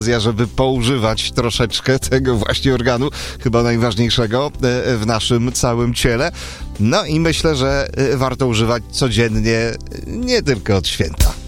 żeby poużywać troszeczkę tego właśnie organu, chyba najważniejszego w naszym całym ciele. No i myślę, że warto używać codziennie, nie tylko od święta.